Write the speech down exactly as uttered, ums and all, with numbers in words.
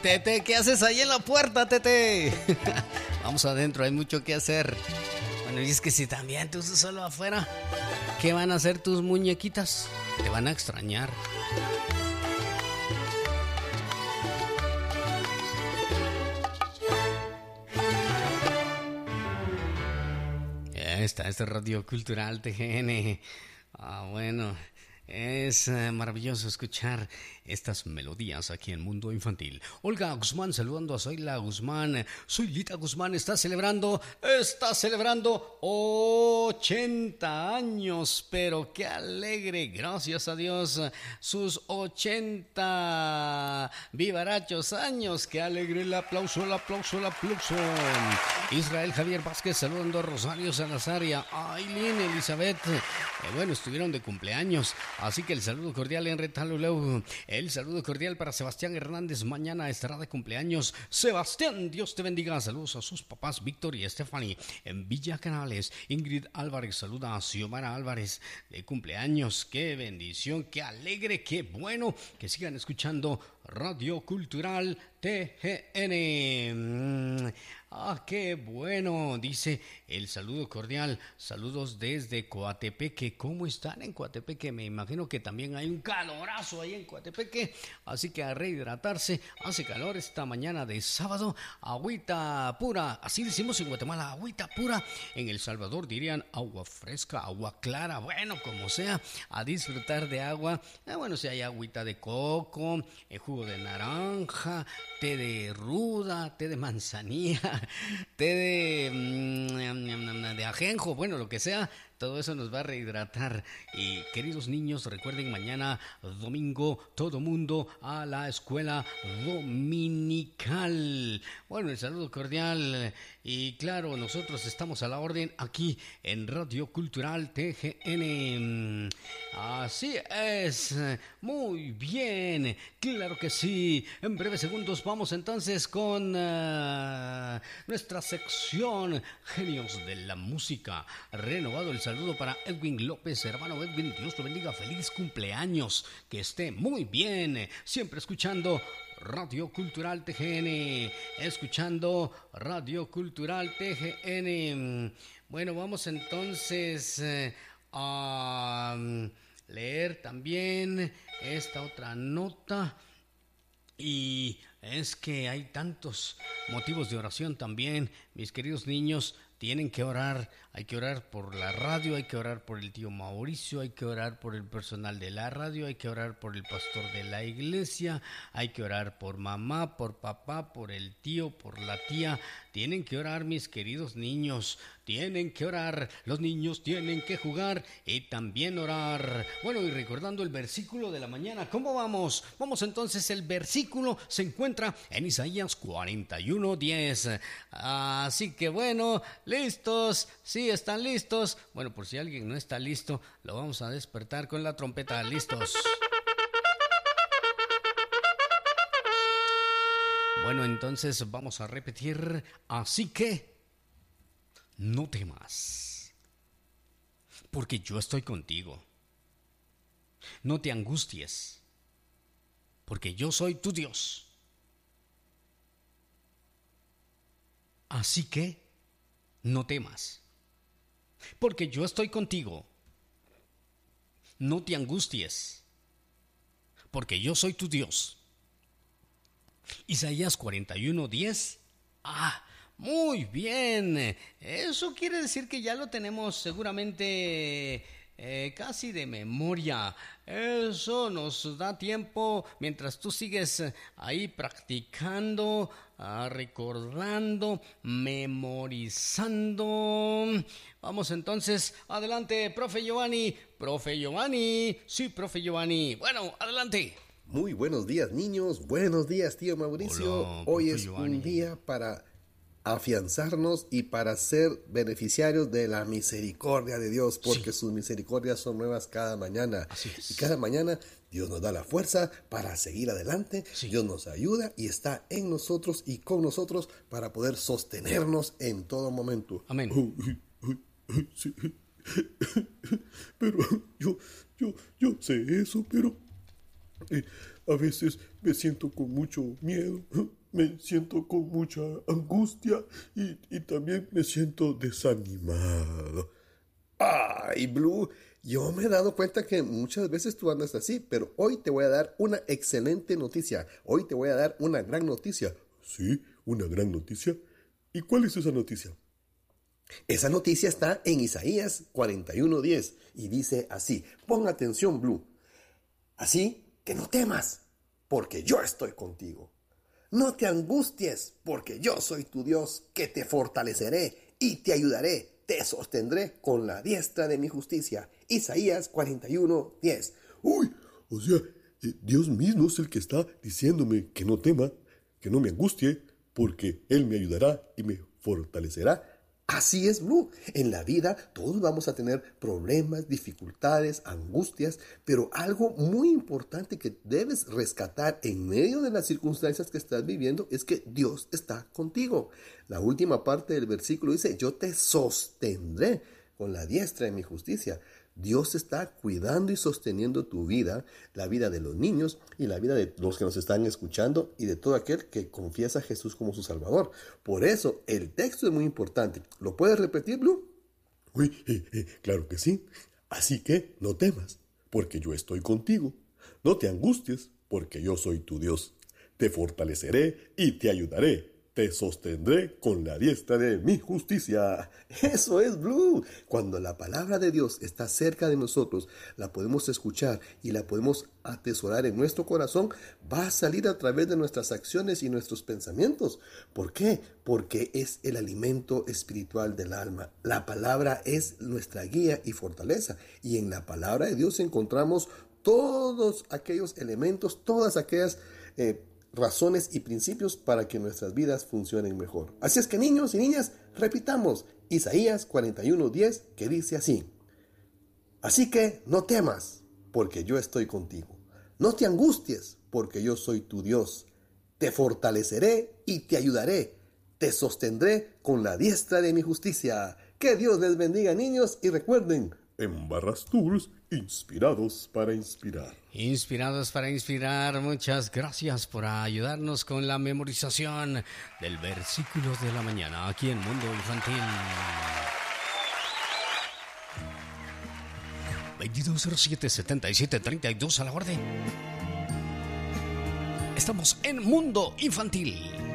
Tete, ¿qué haces ahí en la puerta, Tete? Vamos adentro, hay mucho que hacer. Bueno, y es que si también tú estás solo afuera, ¿qué van a hacer tus muñequitas? Te van a extrañar. Esta es Radio Cultural T G N. Ah, bueno, es eh, maravilloso escuchar estas melodías aquí en Mundo Infantil. Olga Guzmán saludando a Zoila Guzmán. Zoilita Guzmán está celebrando, está celebrando ochenta años, pero qué alegre, gracias a Dios, sus ochenta vivarachos años. Qué alegre, el aplauso, el aplauso, el aplauso. Israel Javier Vázquez saludando a Rosario Salazar y a Aileen Elizabeth. Eh, bueno, estuvieron de cumpleaños, así que el saludo cordial en Retaluleu. El saludo cordial para Sebastián Hernández, mañana estará de cumpleaños. Sebastián, Dios te bendiga. Saludos a sus papás Víctor y Stephanie en Villa Canales. Ingrid Álvarez saluda a Xiomara Álvarez de cumpleaños. Qué bendición, qué alegre, qué bueno que sigan escuchando Radio Cultural T G N. Ah, qué bueno, dice el saludo cordial. Saludos desde Coatepeque. ¿Cómo están en Coatepeque? Me imagino que también hay un calorazo ahí en Coatepeque, así que a rehidratarse. Hace calor esta mañana de sábado. Agüita pura, así decimos en Guatemala, agüita pura. En El Salvador dirían agua fresca, agua clara. Bueno, como sea, a disfrutar de agua. Eh, bueno, si hay agüita de coco, eh, jugo de naranja, té de ruda, té de manzanilla, té de, mmm, de ajenjo, bueno, lo que sea, todo eso nos va a rehidratar. Y queridos niños, recuerden, mañana domingo, todo mundo a la escuela dominical. Bueno, el saludo cordial. Y claro, nosotros estamos a la orden aquí en Radio Cultural T G N. Así es, muy bien, claro que sí. En breves segundos vamos entonces con uh, nuestra sección Genios de la Música. Renovado el saludo para Edwin López, hermano Edwin, Dios te bendiga, feliz cumpleaños, que esté muy bien, siempre escuchando Radio Cultural T G N, escuchando Radio Cultural T G N. Bueno, vamos entonces eh, a leer también esta otra nota. Y es que hay tantos motivos de oración también, mis queridos niños. Tienen que orar, hay que orar por la radio, hay que orar por el tío Mauricio, hay que orar por el personal de la radio, hay que orar por el pastor de la iglesia, hay que orar por mamá, por papá, por el tío, por la tía. Tienen que orar, mis queridos niños, tienen que orar, los niños tienen que jugar y también orar. Bueno, y recordando el versículo de la mañana, ¿cómo vamos? Vamos entonces, el versículo se encuentra en Isaías cuarenta y uno diez. Así que bueno, ¿listos? Sí, están listos. Bueno, por si alguien no está listo, lo vamos a despertar con la trompeta. ¿Listos? Bueno, entonces vamos a repetir. Así que no temas, porque yo estoy contigo. No te angusties, porque yo soy tu Dios. Así que no temas, porque yo estoy contigo. No te angusties, porque yo soy tu Dios. Isaías cuarenta y uno diez. Ah, muy bien. Eso quiere decir que ya lo tenemos seguramente eh, casi de memoria. Eso nos da tiempo mientras tú sigues ahí practicando, ah, recordando, memorizando. Vamos entonces, adelante, profe Giovanni. Profe Giovanni, sí, profe Giovanni. Bueno, adelante. Muy buenos días, niños. Buenos días, tío Mauricio. Hola, Hoy profe es Giovanni. un día para afianzarnos y para ser beneficiarios de la misericordia de Dios, porque sí, sus misericordias son nuevas cada mañana. Así es. Y cada mañana Dios nos da la fuerza para seguir adelante. Sí. Dios nos ayuda y está en nosotros y con nosotros para poder sostenernos en todo momento. Amén. Oh, oh, oh, sí. Pero yo, yo, yo sé eso, pero... Eh, a veces me siento con mucho miedo, me siento con mucha angustia y, y también me siento desanimado. Ay, Blue, yo me he dado cuenta que muchas veces tú andas así, pero hoy te voy a dar una excelente noticia. Hoy te voy a dar una gran noticia. Sí, una gran noticia. ¿Y cuál es esa noticia? Esa noticia está en Isaías cuarenta y uno diez y dice así, pon atención, Blue. Así que no temas, porque yo estoy contigo. No te angusties, porque yo soy tu Dios, que te fortaleceré y te ayudaré. Te sostendré con la diestra de mi justicia. Isaías cuarenta y uno diez. Uy, o sea, eh, Dios mismo es el que está diciéndome que no tema, que no me angustie, porque Él me ayudará y me fortalecerá. Así es, Blue. En la vida todos vamos a tener problemas, dificultades, angustias, pero algo muy importante que debes rescatar en medio de las circunstancias que estás viviendo es que Dios está contigo. La última parte del versículo dice, yo te sostendré con la diestra de mi justicia. Dios está cuidando y sosteniendo tu vida, la vida de los niños y la vida de los que nos están escuchando y de todo aquel que confiesa a Jesús como su Salvador. Por eso el texto es muy importante. ¿Lo puedes repetir, Blue? Uy, eh, eh, claro que sí. Así que no temas, porque yo estoy contigo. No te angusties, porque yo soy tu Dios. Te fortaleceré y te ayudaré. Te sostendré con la diestra de mi justicia. Eso es, Blue. Cuando la palabra de Dios está cerca de nosotros, la podemos escuchar y la podemos atesorar en nuestro corazón, va a salir a través de nuestras acciones y nuestros pensamientos. ¿Por qué? Porque es el alimento espiritual del alma. La palabra es nuestra guía y fortaleza. Y en la palabra de Dios encontramos todos aquellos elementos, todas aquellas eh, razones y principios para que nuestras vidas funcionen mejor. Así es que, niños y niñas, repitamos Isaías cuarenta y uno diez, que dice así: así que no temas, porque yo estoy contigo. No te angusties, porque yo soy tu Dios. Te fortaleceré y te ayudaré. Te sostendré con la diestra de mi justicia. Que Dios les bendiga, niños, y recuerden, Embarras Tours, inspirados para inspirar. Inspirados para inspirar. Muchas gracias por ayudarnos con la memorización del versículo de la mañana aquí en Mundo Infantil. veintidós cero siete, setenta y siete treinta y dos a la orden. Estamos en Mundo Infantil.